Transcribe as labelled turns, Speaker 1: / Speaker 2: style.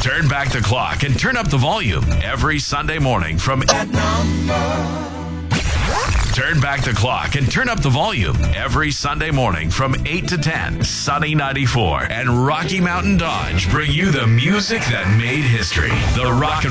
Speaker 1: Turn back the clock and turn up the volume every Sunday morning from Turn back the clock and turn up the volume every Sunday morning from 8 to 10. Sunny 94 and Rocky Mountain Dodge bring you the music that made history. The Rock and